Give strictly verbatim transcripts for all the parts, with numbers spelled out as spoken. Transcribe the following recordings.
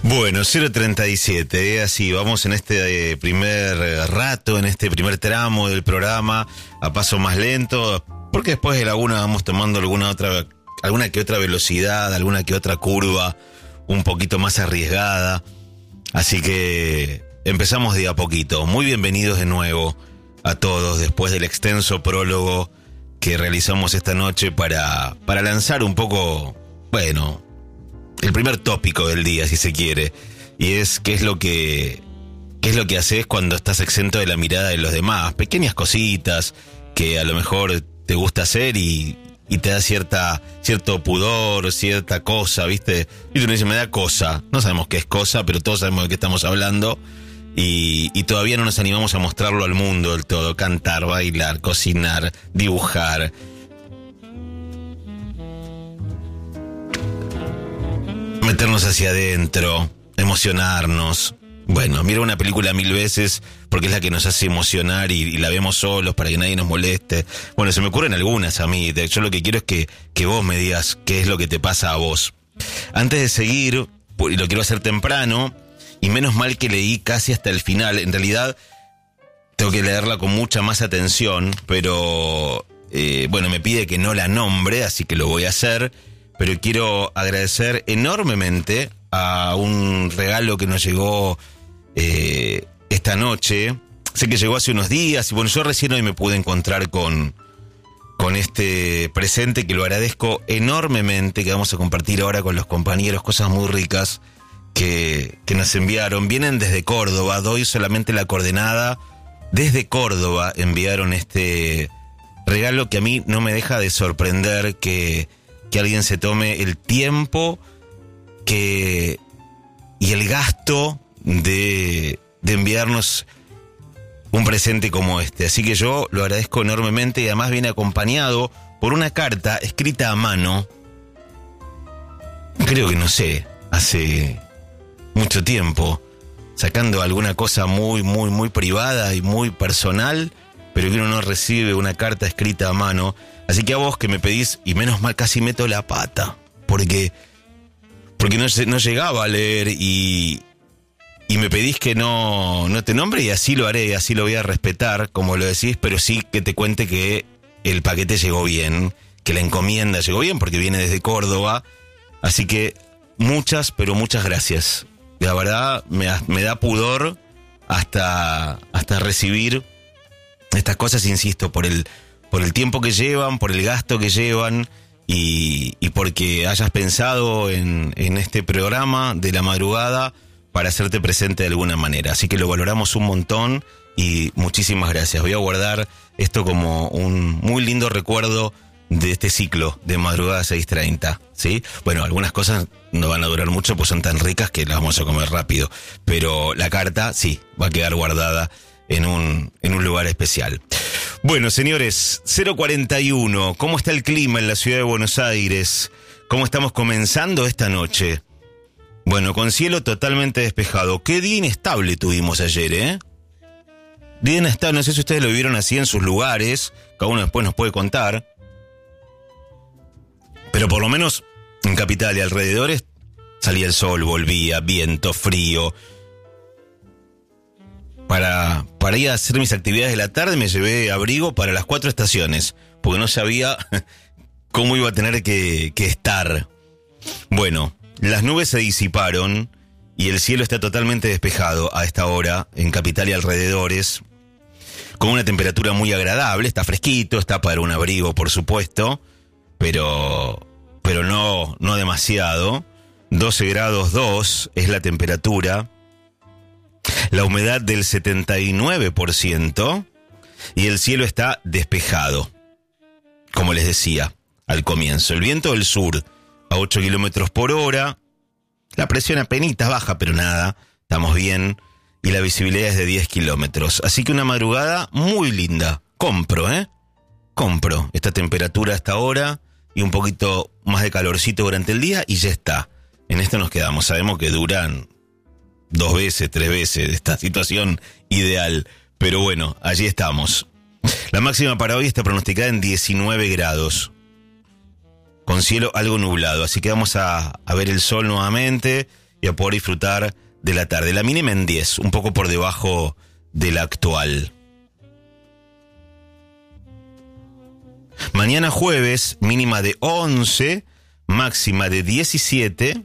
Bueno, cero treinta y siete, ¿eh? Así vamos en este primer rato, en este primer tramo del programa, a paso más lento, porque después de la una vamos tomando alguna otra, alguna que otra velocidad, alguna que otra curva, un poquito más arriesgada. Así que empezamos de a poquito. Muy bienvenidos de nuevo a todos después del extenso prólogo que realizamos esta noche para, para lanzar un poco, bueno, el primer tópico del día, si se quiere, y es qué es lo que qué es lo que haces cuando estás exento de la mirada de los demás, pequeñas cositas que a lo mejor te gusta hacer y, y te da cierta cierto pudor, cierta cosa, ¿viste? Y tú me dices, me da cosa, no sabemos qué es cosa, pero todos sabemos de qué estamos hablando y, y todavía no nos animamos a mostrarlo al mundo del todo, cantar, bailar, cocinar, dibujar. Meternos hacia adentro, emocionarnos. Bueno, mira una película mil veces porque es la que nos hace emocionar y, y la vemos solos para que nadie nos moleste. Bueno, se me ocurren algunas a mí. Yo lo que quiero es que, que vos me digas qué es lo que te pasa a vos. Antes de seguir, y lo quiero hacer temprano, y menos mal que leí casi hasta el final. En realidad, tengo que leerla con mucha más atención, pero eh, bueno, me pide que no la nombre, así que lo voy a hacer. Pero quiero agradecer enormemente a un regalo que nos llegó eh, esta noche. Sé que llegó hace unos días y bueno, yo recién hoy me pude encontrar con, con este presente que lo agradezco enormemente, que vamos a compartir ahora con los compañeros, cosas muy ricas que, que nos enviaron. Vienen desde Córdoba, doy solamente la coordenada. Desde Córdoba enviaron este regalo que a mí no me deja de sorprender que... que alguien se tome el tiempo que y el gasto de, de enviarnos un presente como este. Así que yo lo agradezco enormemente y además viene acompañado por una carta escrita a mano. Creo que no sé, hace mucho tiempo, sacando alguna cosa muy, muy, muy privada y muy personal, pero que uno no recibe una carta escrita a mano. Así que a vos que me pedís, y menos mal casi meto la pata, porque porque no, no llegaba a leer y, y me pedís que no, no te nombre y así lo haré, así lo voy a respetar, como lo decís, pero sí que te cuente que el paquete llegó bien, que la encomienda llegó bien, porque viene desde Córdoba. Así que muchas, pero muchas gracias. La verdad me, me da pudor hasta, hasta recibir estas cosas, insisto, por el... por el tiempo que llevan, por el gasto que llevan y, y porque hayas pensado en, en este programa de la madrugada para hacerte presente de alguna manera. Así que lo valoramos un montón y muchísimas gracias. Voy a guardar esto como un muy lindo recuerdo de este ciclo de Madrugada seis treinta, ¿sí? Bueno, algunas cosas no van a durar mucho pues son tan ricas que las vamos a comer rápido, pero la carta sí, va a quedar guardada en un, en un lugar especial. Bueno, señores, cero cuarenta y uno, ¿cómo está el clima en la ciudad de Buenos Aires? ¿Cómo estamos comenzando esta noche? Bueno, con cielo totalmente despejado. Qué día inestable tuvimos ayer, ¿eh? Día inestable, no sé si ustedes lo vivieron así en sus lugares, cada uno después nos puede contar. Pero por lo menos en Capital y alrededores salía el sol, volvía, viento, frío. Para, para ir a hacer mis actividades de la tarde me llevé abrigo para las cuatro estaciones, porque no sabía cómo iba a tener que, que estar. Bueno, las nubes se disiparon y el cielo está totalmente despejado a esta hora en Capital y alrededores, con una temperatura muy agradable, está fresquito, está para un abrigo por supuesto, pero, pero no, no demasiado. doce grados dos es la temperatura. La humedad del setenta y nueve por ciento y el cielo está despejado, como les decía al comienzo. El viento del sur a ocho kilómetros por hora, la presión apenitas baja, pero nada, estamos bien, y la visibilidad es de diez kilómetros. Así que una madrugada muy linda. Compro, ¿eh? Compro esta temperatura hasta ahora y un poquito más de calorcito durante el día y ya está. En esto nos quedamos. Sabemos que duran dos veces, tres veces de esta situación ideal. Pero bueno, allí estamos. La máxima para hoy está pronosticada en diecinueve grados. Con cielo algo nublado. Así que vamos a, a ver el sol nuevamente y a poder disfrutar de la tarde. La mínima en diez, un poco por debajo de la actual. Mañana jueves, mínima de once, máxima de diecisiete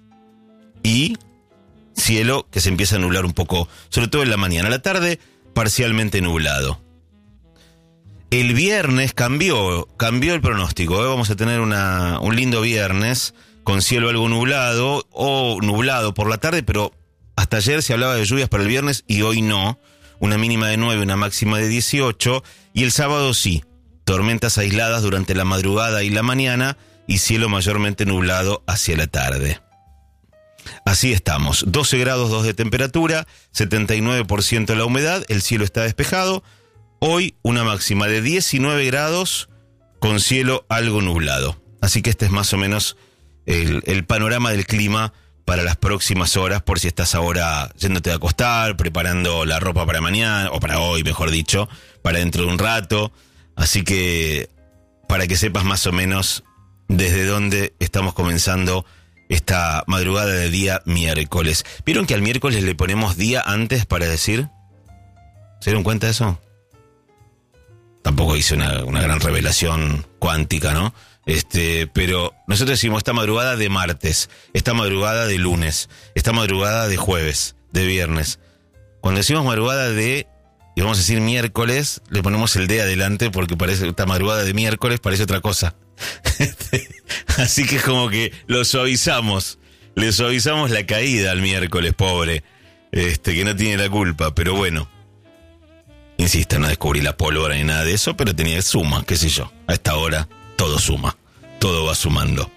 y cielo que se empieza a nublar un poco, sobre todo en la mañana. A la tarde, parcialmente nublado. El viernes cambió, cambió el pronóstico, ¿eh? Vamos a tener una, un lindo viernes con cielo algo nublado o nublado por la tarde, pero hasta ayer se hablaba de lluvias para el viernes y hoy no. Una mínima de nueve, una máxima de dieciocho y el sábado sí. Tormentas aisladas durante la madrugada y la mañana y cielo mayormente nublado hacia la tarde. Así estamos, doce grados dos de temperatura, setenta y nueve por ciento la humedad, el cielo está despejado. Hoy una máxima de diecinueve grados con cielo algo nublado. Así que este es más o menos el, el panorama del clima para las próximas horas, por si estás ahora yéndote a acostar, preparando la ropa para mañana, o para hoy, mejor dicho, para dentro de un rato. Así que para que sepas más o menos desde dónde estamos comenzando esta madrugada de día miércoles. ¿Vieron que al miércoles le ponemos día antes para decir? ¿Se dieron cuenta de eso? Tampoco hice una, una gran revelación cuántica, ¿no? Este, pero nosotros decimos esta madrugada de martes, esta madrugada de lunes, esta madrugada de jueves, de viernes. Cuando decimos madrugada de, y vamos a decir miércoles, le ponemos el de adelante porque parece esta madrugada de miércoles parece otra cosa. Así que es como que lo suavizamos, le suavizamos la caída al miércoles, pobre, este, que no tiene la culpa, pero bueno. Insisto, no descubrí la pólvora ni nada de eso, pero tenía suma, qué sé yo. A esta hora todo suma, todo va sumando.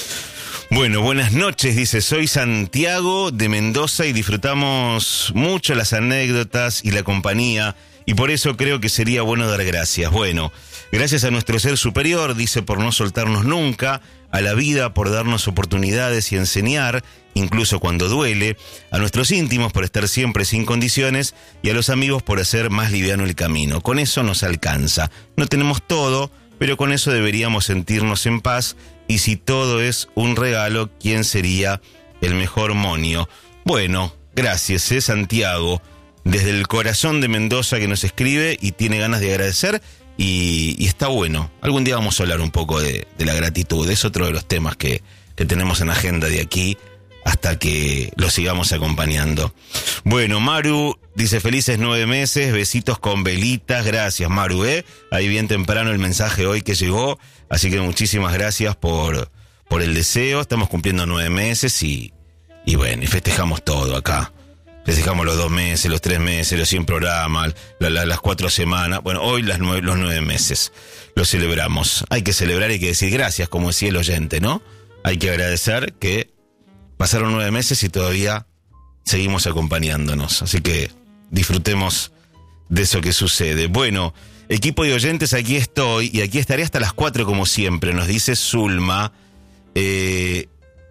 Bueno, buenas noches, dice, soy Santiago de Mendoza y disfrutamos mucho las anécdotas y la compañía y por eso creo que sería bueno dar gracias. Bueno, gracias a nuestro ser superior, dice, por no soltarnos nunca, a la vida por darnos oportunidades y enseñar, incluso cuando duele, a nuestros íntimos por estar siempre sin condiciones y a los amigos por hacer más liviano el camino. Con eso nos alcanza. No tenemos todo, pero con eso deberíamos sentirnos en paz y si todo es un regalo, ¿quién sería el mejor monio? Bueno, gracias, ¿eh, Santiago? Desde el corazón de Mendoza que nos escribe y tiene ganas de agradecer. Y, y está bueno. Algún día vamos a hablar un poco de, de la gratitud. Es otro de los temas que, que tenemos en agenda de aquí hasta que lo sigamos acompañando. Bueno, Maru dice felices nueve meses, besitos con velitas. Gracias, Maru, ¿eh? Ahí bien temprano el mensaje hoy que llegó. Así que muchísimas gracias por, por el deseo. Estamos cumpliendo nueve meses y, y bueno, y festejamos todo acá. Festejamos los dos meses, los tres meses, los cien programas, la, la, las cuatro semanas. Bueno, hoy las nueve, los nueve meses los celebramos. Hay que celebrar y hay que decir gracias, como decía el oyente, ¿no? Hay que agradecer que pasaron nueve meses y todavía seguimos acompañándonos. Así que disfrutemos de eso que sucede. Bueno, equipo de oyentes, aquí estoy y aquí estaré hasta las cuatro como siempre, nos dice Zulma. Eh...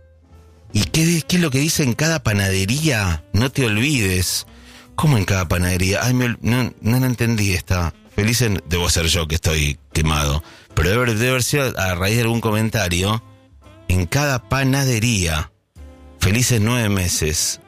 ¿Y qué, qué es lo que dice en cada panadería? No te olvides. ¿Cómo en cada panadería? Ay, me, no, no la entendí esta. Feliz en, debo ser yo que estoy quemado. Pero debe, debe haber sido a raíz de algún comentario. En cada panadería. Felices nueve meses.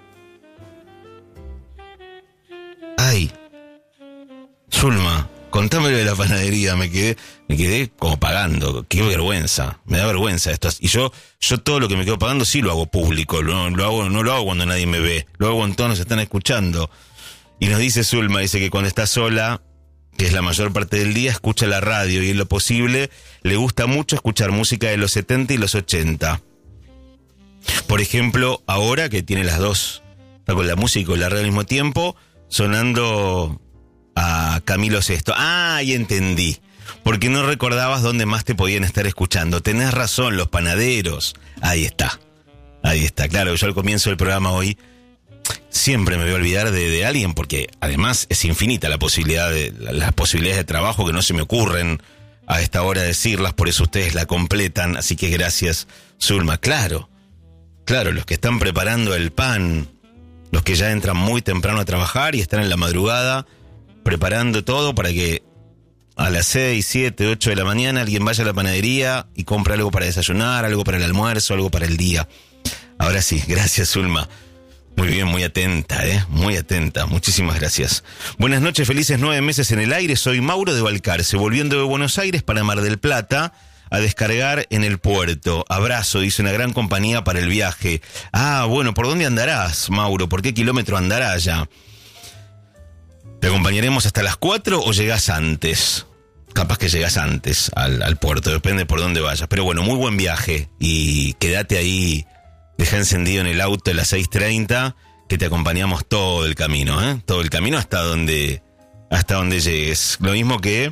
Ay. Zulma, contámelo de la panadería. Me quedé... Me quedé como pagando, qué vergüenza, me da vergüenza esto. Y yo, yo todo lo que me quedo pagando sí lo hago público, no lo hago, no lo hago cuando nadie me ve, lo hago cuando todos nos están escuchando. Y nos dice Zulma, dice que cuando está sola, que es la mayor parte del día, escucha la radio y en lo posible le gusta mucho escuchar música de los setenta y los ochenta. Por ejemplo, ahora que tiene las dos, está con la música y con la radio al mismo tiempo, sonando a Camilo Sesto. Ah, y entendí. Porque no recordabas dónde más te podían estar escuchando. Tenés razón, los panaderos. Ahí está. Ahí está. Claro, yo al comienzo del programa hoy siempre me voy a olvidar de, de alguien porque además es infinita la posibilidad de, las posibilidades de trabajo que no se me ocurren a esta hora decirlas, por eso ustedes la completan. Así que gracias, Zulma. Claro, claro, los que están preparando el pan, los que ya entran muy temprano a trabajar y están en la madrugada preparando todo para que a las seis, siete, ocho de la mañana alguien vaya a la panadería y compre algo para desayunar, algo para el almuerzo, algo para el día. Ahora sí, gracias, Zulma. Muy bien, muy atenta, ¿eh? Muy atenta. Muchísimas gracias. Buenas noches, felices nueve meses en el aire. Soy Mauro de Balcarce, volviendo de Buenos Aires para Mar del Plata a descargar en el puerto. Abrazo, dice, una gran compañía para el viaje. Ah, bueno, ¿por dónde andarás, Mauro? ¿Por qué kilómetro andarás ya? ¿Te acompañaremos hasta las cuatro o llegás antes? Capaz que llegas antes al, al puerto, depende por dónde vayas. Pero bueno, muy buen viaje y quédate ahí. Deja encendido en el auto a las seis treinta, que te acompañamos todo el camino, ¿eh? Todo el camino hasta donde, hasta donde llegues. Lo mismo que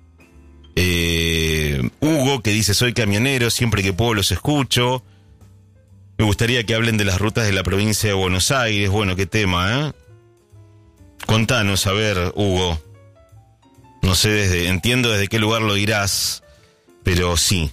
eh, Hugo, que dice, soy camionero, siempre que puedo los escucho. Me gustaría que hablen de las rutas de la provincia de Buenos Aires. Bueno, qué tema, ¿eh? Contanos, a ver, Hugo. No sé, desde, entiendo desde qué lugar lo irás, pero sí.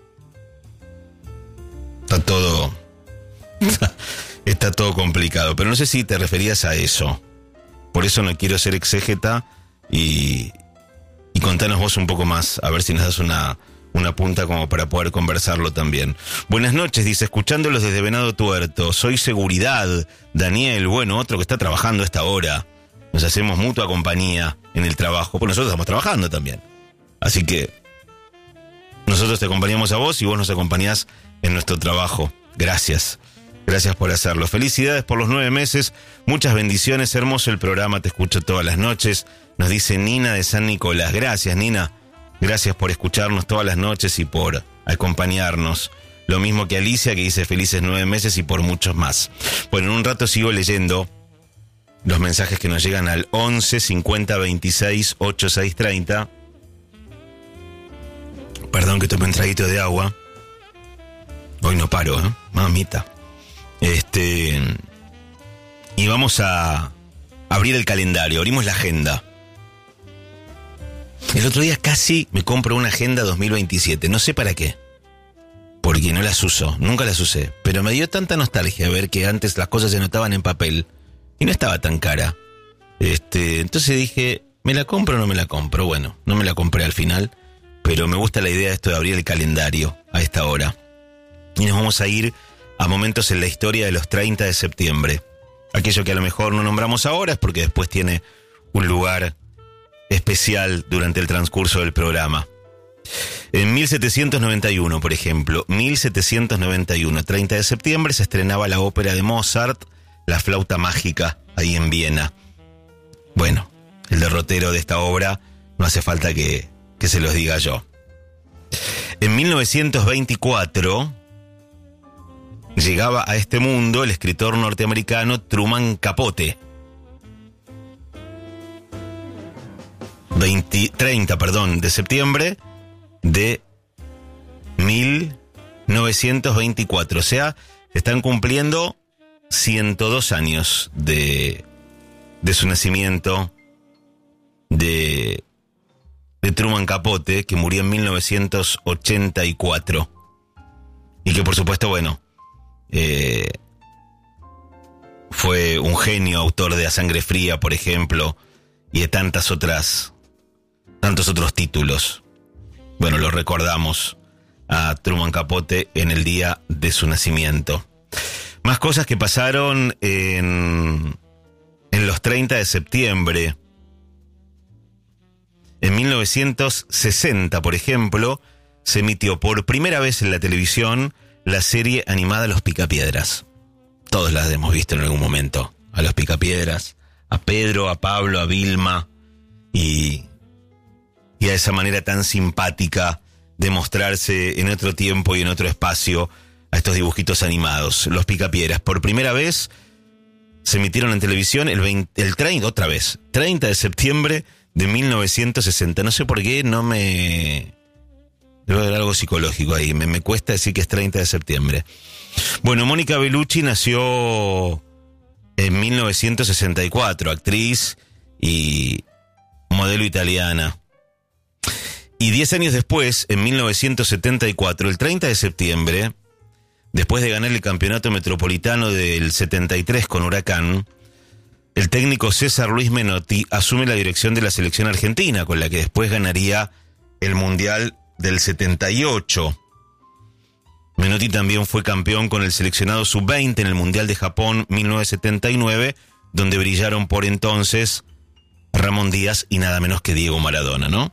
Está todo... Está todo complicado, pero no sé si te referías a eso. Por eso no quiero ser exégeta y, y contanos vos un poco más, a ver si nos das una, una punta como para poder conversarlo también. Buenas noches, dice, escuchándolos desde Venado Tuerto. Soy seguridad, Daniel, bueno, otro que está trabajando a esta hora. Nos hacemos mutua compañía en el trabajo, pues nosotros estamos trabajando también. Así que nosotros te acompañamos a vos y vos nos acompañás en nuestro trabajo. Gracias. Gracias por hacerlo. Felicidades por los nueve meses. Muchas bendiciones. Hermoso el programa. Te escucho todas las noches. Nos dice Nina de San Nicolás. Gracias, Nina. Gracias por escucharnos todas las noches y por acompañarnos. Lo mismo que Alicia, que dice felices nueve meses y por muchos más. Bueno, en un rato sigo leyendo los mensajes que nos llegan al once cincuenta veintiséis ochenta y seis treinta. Perdón que tome un traguito de agua. Hoy no paro, ¿eh? Mamita. Este, y vamos a abrir el calendario, abrimos la agenda. El otro día casi me compro una agenda dos mil veintisiete, no sé para qué, porque no las uso, nunca las usé, pero me dio tanta nostalgia ver que antes las cosas se anotaban en papel y no estaba tan cara. Este, entonces dije, ¿me la compro o no me la compro? Bueno, no me la compré al final, pero me gusta la idea de esto de abrir el calendario a esta hora. Y nos vamos a ir a momentos en la historia de los treinta de septiembre. Aquello que a lo mejor no nombramos ahora es porque después tiene un lugar especial durante el transcurso del programa. En mil setecientos noventa y uno, por ejemplo, mil setecientos noventa y uno, treinta de septiembre, se estrenaba la ópera de Mozart, La flauta mágica, ahí en Viena. Bueno, el derrotero de esta obra no hace falta que, que se los diga yo. En mil novecientos veinticuatro... llegaba a este mundo el escritor norteamericano Truman Capote. veinte, treinta, perdón, de septiembre de mil novecientos veinticuatro. O sea, se están cumpliendo ciento dos años de, de su nacimiento, de, de Truman Capote, que murió en mil novecientos ochenta y cuatro. Y que por supuesto, bueno, Eh, fue un genio, autor de A Sangre Fría, por ejemplo, y de tantas otras, tantos otros títulos. Bueno, lo recordamos a Truman Capote en el día de su nacimiento. Más cosas que pasaron en, en los treinta de septiembre. En mil novecientos sesenta, por ejemplo, se emitió por primera vez en la televisión la serie animada Los Picapiedras. Todos las hemos visto en algún momento. A los Picapiedras, a Pedro, a Pablo, a Vilma. Y, y a esa manera tan simpática de mostrarse en otro tiempo y en otro espacio a estos dibujitos animados. Los Picapiedras. Por primera vez se emitieron en televisión el, veinte, el treinta, otra vez, treinta de septiembre de mil novecientos sesenta. No sé por qué no me... Debe haber algo psicológico ahí. Me, me cuesta decir que es treinta de septiembre. Bueno, Mónica Bellucci nació en mil novecientos sesenta y cuatro, actriz y modelo italiana. Y diez años después, en mil novecientos setenta y cuatro, el treinta de septiembre, después de ganar el campeonato metropolitano del setenta y tres con Huracán, el técnico César Luis Menotti asume la dirección de la selección argentina, con la que después ganaría el Mundial del setenta y ocho. Menotti también fue campeón con el seleccionado sub veinte en el Mundial de Japón mil novecientos setenta y nueve, donde brillaron por entonces Ramón Díaz y nada menos que Diego Maradona, ¿no?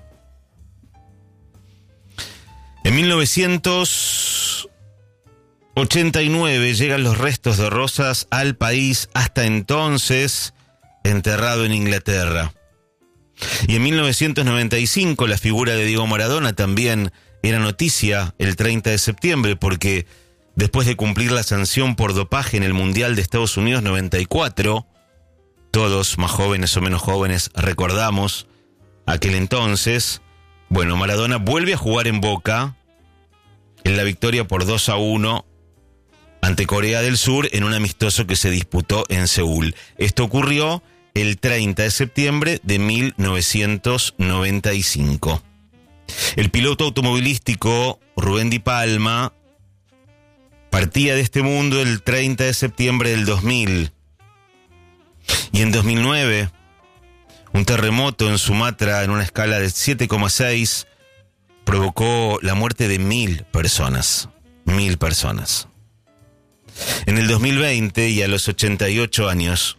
En mil novecientos ochenta y nueve llegan los restos de Rosas al país, hasta entonces enterrado en Inglaterra. Y en mil novecientos noventa y cinco la figura de Diego Maradona también era noticia el treinta de septiembre, porque después de cumplir la sanción por dopaje en el Mundial de Estados Unidos noventa y cuatro, todos, más jóvenes o menos jóvenes, recordamos aquel entonces. Bueno, Maradona vuelve a jugar en Boca en la victoria por dos a uno ante Corea del Sur en un amistoso que se disputó en Seúl. Esto ocurrió el treinta de septiembre de mil novecientos noventa y cinco. El piloto automovilístico Rubén Di Palma partía de este mundo el treinta de septiembre del dos mil. Y en dos mil nueve, un terremoto en Sumatra en una escala de siete coma seis provocó la muerte de mil personas. Mil personas. En el dos mil veinte, y a los ochenta y ocho años,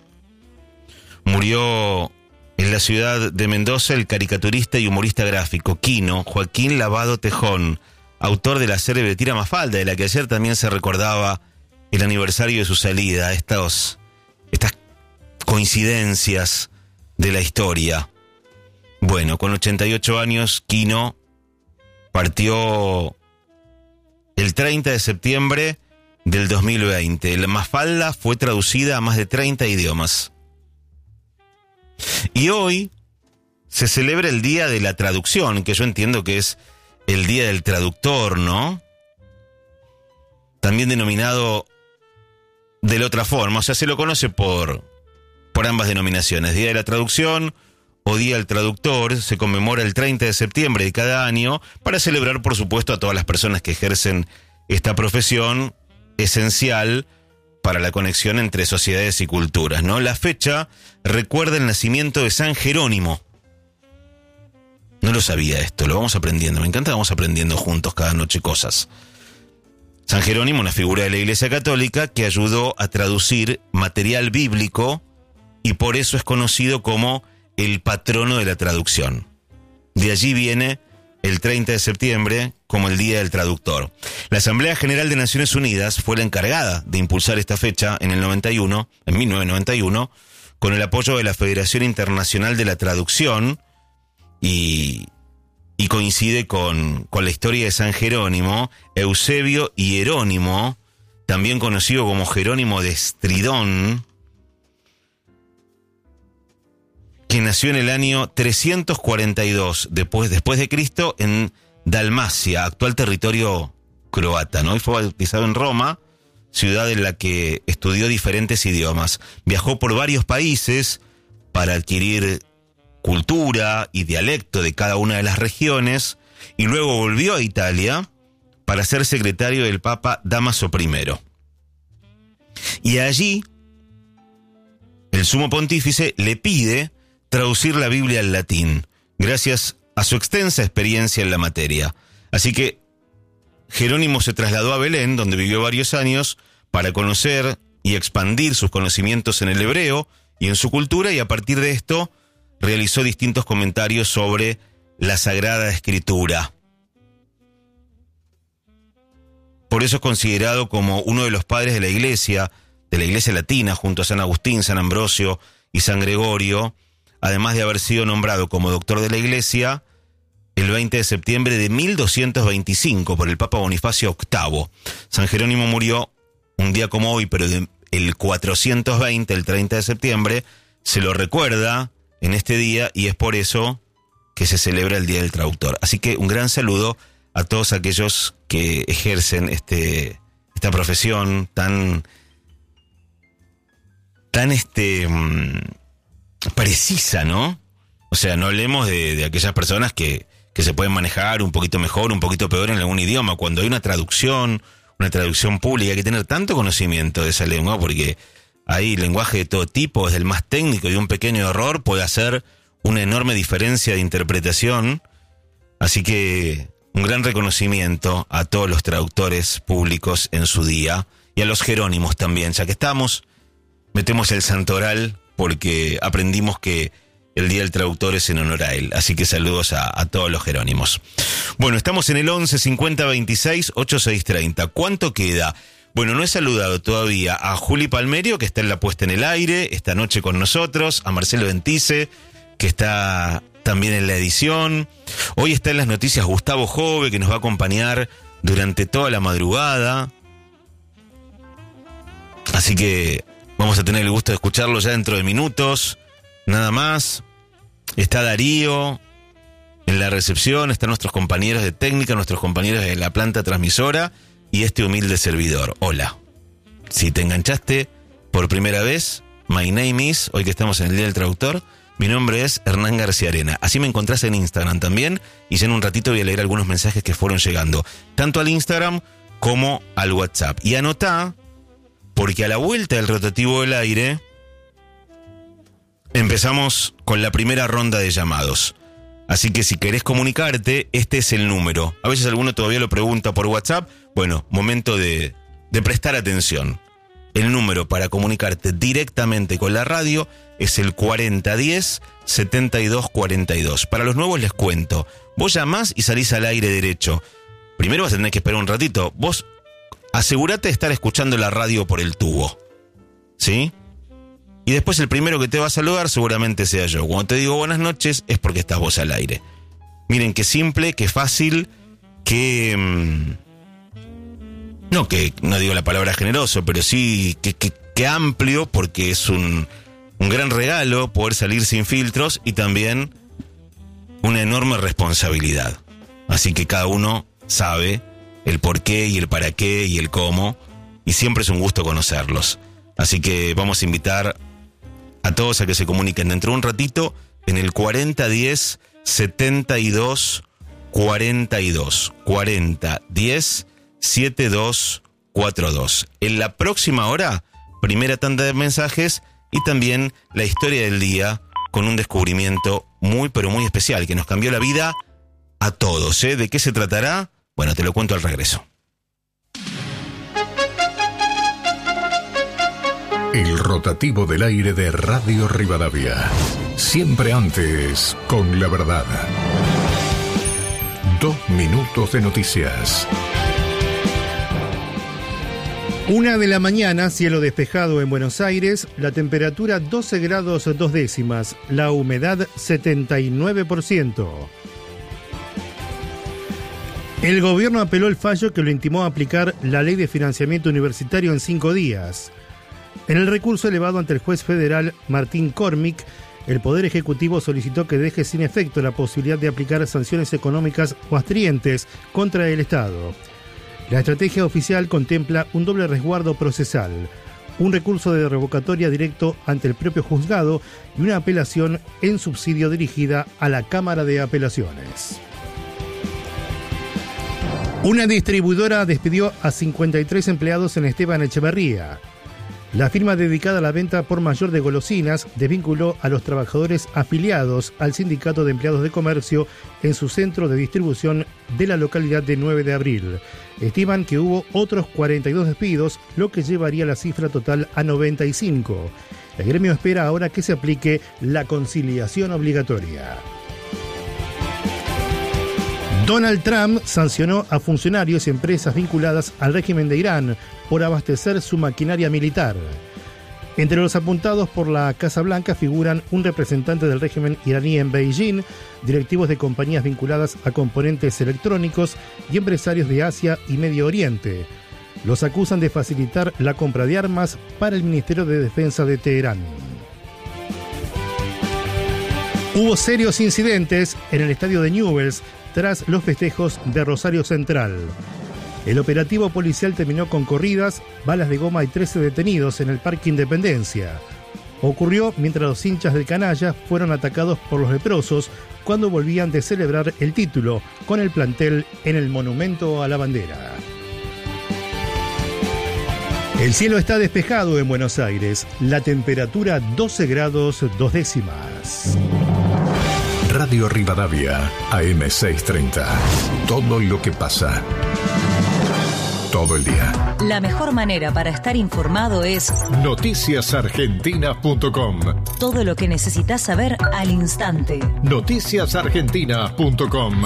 murió en la ciudad de Mendoza el caricaturista y humorista gráfico Quino Joaquín Lavado Tejón, autor de la célebre tira Mafalda, de la que ayer también se recordaba el aniversario de su salida. Estos, estas coincidencias de la historia. Bueno, con ochenta y ocho años, Quino partió el treinta de septiembre del dos mil veinte. La Mafalda fue traducida a más de treinta idiomas. Y hoy se celebra el Día de la Traducción, que yo entiendo que es el Día del Traductor, ¿no? También denominado de la otra forma, o sea, se lo conoce por, por ambas denominaciones. Día de la Traducción o Día del Traductor se conmemora el treinta de septiembre de cada año para celebrar, por supuesto, a todas las personas que ejercen esta profesión esencial para la conexión entre sociedades y culturas, ¿no? La fecha recuerda el nacimiento de San Jerónimo. No lo sabía esto, lo vamos aprendiendo. Me encanta, vamos aprendiendo juntos cada noche cosas. San Jerónimo, una figura de la Iglesia Católica que ayudó a traducir material bíblico y por eso es conocido como el patrono de la traducción. De allí viene el treinta de septiembre como el Día del Traductor. La Asamblea General de Naciones Unidas fue la encargada de impulsar esta fecha en el noventa y uno, en mil novecientos noventa y uno, con el apoyo de la Federación Internacional de la Traducción y, y coincide con, con la historia de San Jerónimo, Eusebio y Jerónimo, también conocido como Jerónimo de Estridón, que nació en el año trescientos cuarenta y dos después, después de Cristo en Dalmacia, actual territorio croata, ¿no? Y fue bautizado en Roma, ciudad en la que estudió diferentes idiomas. Viajó por varios países para adquirir cultura y dialecto de cada una de las regiones y luego volvió a Italia para ser secretario del Papa Dámaso primero. Y allí el sumo pontífice le pide traducir la Biblia al latín, gracias a su extensa experiencia en la materia. Así que Jerónimo se trasladó a Belén, donde vivió varios años, para conocer y expandir sus conocimientos en el hebreo y en su cultura, y a partir de esto realizó distintos comentarios sobre la Sagrada Escritura. Por eso es considerado como uno de los padres de la Iglesia, de la Iglesia Latina, junto a San Agustín, San Ambrosio y San Gregorio, además de haber sido nombrado como doctor de la Iglesia el veinte de septiembre de mil doscientos veinticinco por el Papa Bonifacio octavo. San Jerónimo murió un día como hoy, pero el cuatrocientos veinte, el treinta de septiembre, se lo recuerda en este día y es por eso que se celebra el Día del Traductor. Así que un gran saludo a todos aquellos que ejercen este, esta profesión tan, tan este... Mmm, precisa, ¿no? O sea, no hablemos de, de aquellas personas que, que se pueden manejar un poquito mejor, un poquito peor en algún idioma. Cuando hay una traducción, una traducción pública, hay que tener tanto conocimiento de esa lengua, porque hay lenguaje de todo tipo, desde el más técnico, y un pequeño error puede hacer una enorme diferencia de interpretación. Así que un gran reconocimiento a todos los traductores públicos en su día y a los jerónimos también, ya que estamos, metemos el santoral porque aprendimos que el Día del Traductor es en honor a él, así que saludos a, a todos los jerónimos. Bueno, estamos en el once cincuenta veintiséis ochenta y seis treinta. ¿Cuánto queda? Bueno, no he saludado todavía a Juli Palmerio, que está en la puesta en el aire esta noche con nosotros, a Marcelo Ventice, que está también en la edición. Hoy está en las noticias Gustavo Jove, que nos va a acompañar durante toda la madrugada. Así que vamos a tener el gusto de escucharlo ya dentro de minutos, nada más. Está Darío en la recepción, están nuestros compañeros de técnica, nuestros compañeros de la planta transmisora y este humilde servidor. Hola. Si te enganchaste por primera vez, my name is, hoy que estamos en el Día del Traductor, mi nombre es Hernán García Arena. Así me encontrás en Instagram también, y ya en un ratito voy a leer algunos mensajes que fueron llegando, tanto al Instagram como al WhatsApp. Y anotá, porque a la vuelta del rotativo del aire empezamos con la primera ronda de llamados. Así que si querés comunicarte, este es el número. A veces alguno todavía lo pregunta por WhatsApp. Bueno, momento de, de prestar atención. El número para comunicarte directamente con la radio es el cuarenta diez setenta y dos cuarenta y dos. Para los nuevos les cuento. Vos llamás y salís al aire derecho. Primero vas a tener que esperar un ratito. Vos asegurate de estar escuchando la radio por el tubo, ¿sí? Y después el primero que te va a saludar seguramente sea yo. Cuando te digo buenas noches es porque estás vos al aire. Miren qué simple, qué fácil, qué... Mmm, no, que no digo la palabra generoso, pero sí que, que, que amplio, porque es un, un gran regalo poder salir sin filtros y también una enorme responsabilidad. Así que cada uno sabe el por qué y el para qué y el cómo, y siempre es un gusto conocerlos. Así que vamos a invitar a todos a que se comuniquen dentro de un ratito en el cuarenta diez setenta y dos cuarenta y dos. cuarenta diez setenta y dos cuarenta y dos. En la próxima hora, primera tanda de mensajes y también la historia del día con un descubrimiento muy pero muy especial que nos cambió la vida a todos, ¿eh? ¿De qué se tratará? Bueno, te lo cuento al regreso. El rotativo del aire de Radio Rivadavia. Siempre antes con la verdad. Dos minutos de noticias. Una de la mañana, cielo despejado en Buenos Aires, la temperatura doce grados dos décimas, la humedad setenta y nueve por ciento. El gobierno apeló el fallo que lo intimó a aplicar la ley de financiamiento universitario en cinco días. En el recurso elevado ante el juez federal Martín Cormick, el Poder Ejecutivo solicitó que deje sin efecto la posibilidad de aplicar sanciones económicas o astringentes contra el Estado. La estrategia oficial contempla un doble resguardo procesal, un recurso de revocatoria directo ante el propio juzgado y una apelación en subsidio dirigida a la Cámara de Apelaciones. Una distribuidora despidió a cincuenta y tres empleados en Esteban Echeverría. La firma dedicada a la venta por mayor de golosinas desvinculó a los trabajadores afiliados al Sindicato de Empleados de Comercio en su centro de distribución de la localidad de nueve de abril. Estiman que hubo otros cuarenta y dos despidos, lo que llevaría la cifra total a noventa y cinco. El gremio espera ahora que se aplique la conciliación obligatoria. Donald Trump sancionó a funcionarios y empresas vinculadas al régimen de Irán por abastecer su maquinaria militar. Entre los apuntados por la Casa Blanca figuran un representante del régimen iraní en Beijing, directivos de compañías vinculadas a componentes electrónicos y empresarios de Asia y Medio Oriente. Los acusan de facilitar la compra de armas para el Ministerio de Defensa de Teherán. Hubo serios incidentes en el estadio de Newell's tras los festejos de Rosario Central. El operativo policial terminó con corridas, balas de goma y trece detenidos en el Parque Independencia. Ocurrió mientras los hinchas del canalla fueron atacados por los leprosos cuando volvían de celebrar el título con el plantel en el Monumento a la Bandera. El cielo está despejado en Buenos Aires, la temperatura doce grados dos décimas. Radio Rivadavia, A M seiscientos treinta. Todo lo que pasa. Todo el día. La mejor manera para estar informado es noticias argentinas punto com. Todo lo que necesitas saber al instante. noticias argentinas punto com.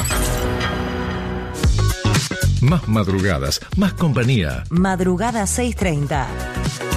Más madrugadas, más compañía. Madrugada seiscientos treinta.